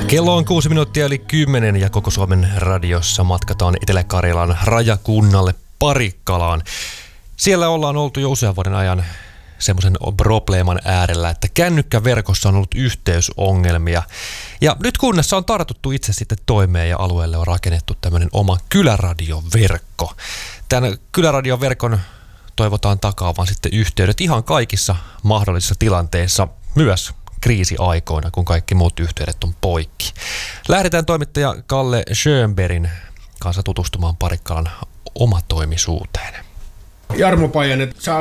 Kello on 6 minuuttia yli 10 ja koko Suomen radiossa matkataan Etelä-Karjalan rajakunnalle Parikkalaan. Siellä ollaan oltu jo usean vuoden ajan semmoisen probleeman äärellä, että kännykkäverkossa on ollut yhteysongelmia. Ja nyt kunnassa on tartuttu itse sitten toimeen ja alueelle on rakennettu tämmöinen oma kyläradioverkko. Tämän kyläradioverkon toivotaan takaavan sitten yhteydet ihan kaikissa mahdollisissa tilanteissa, myös kriisiaikoina, kun kaikki muut yhteydet on poikki. Lähdetään toimittaja Kalle Schönbergin kanssa tutustumaan Parikkalan omatoimisuuteen. Jarmo Pajanen, sä